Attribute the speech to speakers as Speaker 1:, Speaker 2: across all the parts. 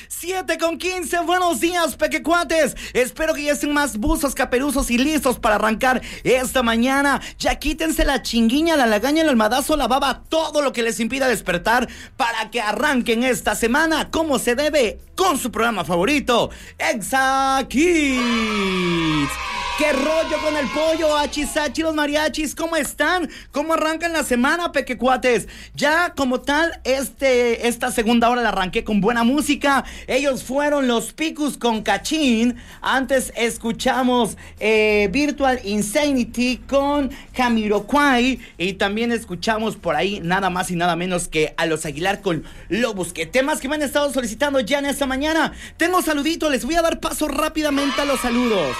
Speaker 1: 7:15, buenos días, pequecuates. Espero que ya estén más buzos, caperuzos y listos para arrancar esta mañana. Ya quítense la chinguiña, la lagaña, el almadazo, la baba, todo lo que les impida despertar para que arranquen esta semana como se debe con su programa favorito, Exa Kids. ¿Qué rollo con el pollo? Achisachi, los mariachis, ¿cómo están? ¿Cómo arrancan la semana, pequecuates? Ya como tal, esta segunda hora la arranqué con buena música. Ellos fueron los Picus con Cachín. Antes escuchamos Virtual Insanity con Jamiroquai. Y también escuchamos por ahí nada más y nada menos que a los Aguilar con Lobos. ¿Qué temas que me han estado solicitando ya en esta mañana? Tengo saluditos, les voy a dar paso rápidamente a los saludos.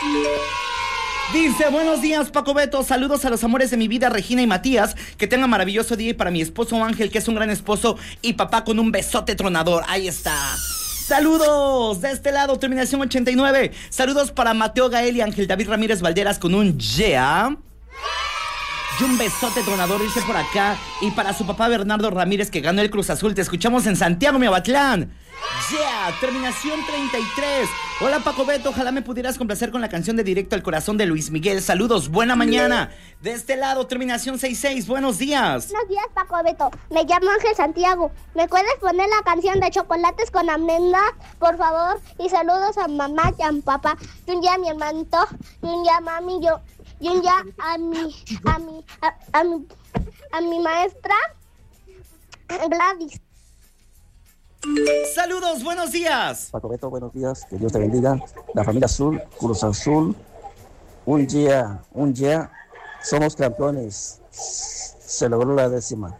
Speaker 1: Dice, buenos días, Paco Beto, saludos a los amores de mi vida, Regina y Matías, que tengan maravilloso día, y para mi esposo Ángel, que es un gran esposo y papá, con un besote tronador. Ahí está. Saludos de este lado, terminación 89. Saludos para Mateo Gael y Ángel David Ramírez Valderas con un yeah. Y un besote tronador, dice por acá. Y para su papá Bernardo Ramírez, que ganó el Cruz Azul. Te escuchamos en Santiago, Miahuatlán. Yeah, terminación 33. Hola, Paco Beto, ojalá me pudieras complacer con la canción de Directo al Corazón de Luis Miguel. Saludos, buena mañana. De este lado, terminación 66, buenos días.
Speaker 2: Buenos días, Paco Beto, me llamo Ángel Santiago. ¿Me puedes poner la canción de Chocolates con Almendras, por favor? Y saludos a mamá y a mi papá. Y un día a mi hermanito, y un día a mami, y un día a mi maestra Gladys.
Speaker 1: Saludos, buenos días.
Speaker 3: Paco Beto, buenos días, que Dios te bendiga. La familia Azul, Cruz Azul, un día, somos campeones. Se logró la 10ª.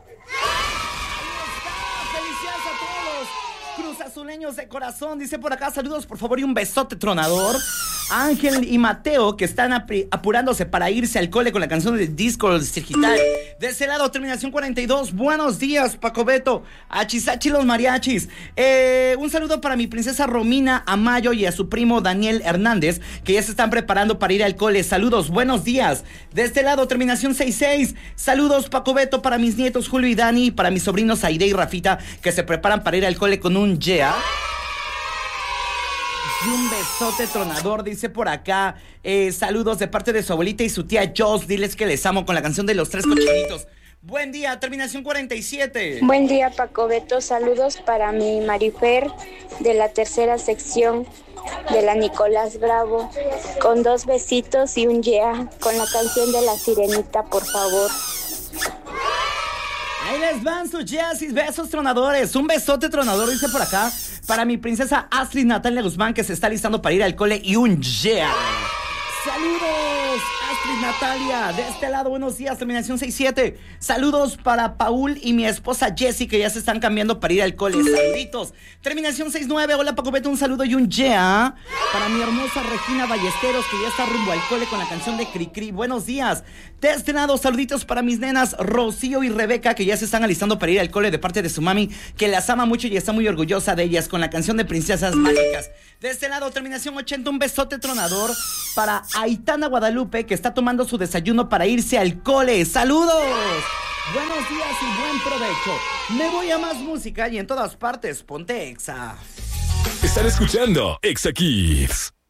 Speaker 1: Felicidades a todos, Cruz Azuleños de corazón. Dice por acá, saludos por favor y un besote tronador. Ángel y Mateo, que están apurándose para irse al cole con la canción de Disco Digital. De ese lado, terminación 42. Buenos días, Paco Beto. Achisachi, los mariachis. Un saludo para mi princesa Romina Amayo y a su primo Daniel Hernández, que ya se están preparando para ir al cole. Saludos, buenos días. De este lado, terminación 66. Saludos, Paco Beto, para mis nietos Julio y Dani, para mis sobrinos Aide y Rafita, que se preparan para ir al cole con un yeah. Y un besote tronador, dice por acá. Saludos de parte de su abuelita y su tía Jos. Diles que les amo con la canción de Los Tres Cochinitos. Buen día, terminación 47.
Speaker 4: Buen día, Paco Beto. Saludos para mi Marifer de la tercera sección de la Nicolás Bravo, con 2 besitos y un yeah con la canción de La Sirenita, por favor.
Speaker 1: Ahí les van sus yeas y besos tronadores. Un besote tronador, dice por acá, para mi princesa Astrid Natalia Guzmán, que se está listando para ir al cole, y un yeah. Saludos, Astrid Natalia. De este lado, buenos días, terminación 67. Saludos para Paul y mi esposa Jessie, que ya se están cambiando para ir al cole. Saluditos. Terminación 69. Hola, Paco Beto, un saludo y un yeah. Para mi hermosa Regina Ballesteros, que ya está rumbo al cole con la canción de Cricri. Buenos días. De este lado, saluditos para mis nenas Rocío y Rebeca, que ya se están alistando para ir al cole de parte de su mami, que las ama mucho y está muy orgullosa de ellas, con la canción de Princesas Mágicas. De este lado, terminación 80, un besote tronador para Aitana Guadalupe, que está tomando su desayuno para irse al cole. ¡Saludos! Buenos días y buen provecho. Me voy a más música y en todas partes, ponte Exa.
Speaker 5: Están escuchando Exa Kids.